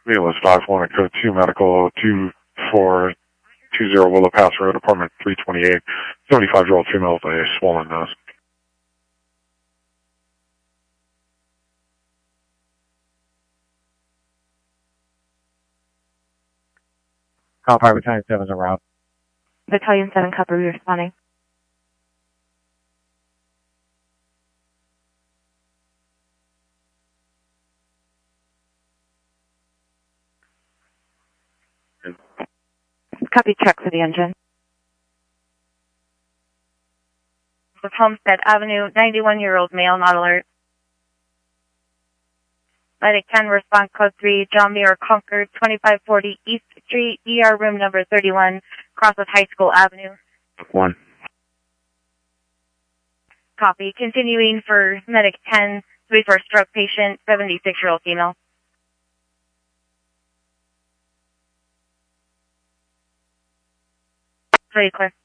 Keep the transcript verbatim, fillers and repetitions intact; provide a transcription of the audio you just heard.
Needless five one code two medical two four two zero Willow Pass Road, apartment three twenty-eight, seventy-five year old female with a swollen nose. Call Private Battalion seven is en route. Battalion seven, copy, responding. Copy, check for the engine. With Homestead Avenue, ninety-one year old male, not alert. Medic ten, response code three, John Muir Concord, twenty-five forty East Street, E R room number thirty-one, cross with High School Avenue. One. Copy. Continuing for Medic ten, three for stroke patient, seventy-six year old female. Very clear.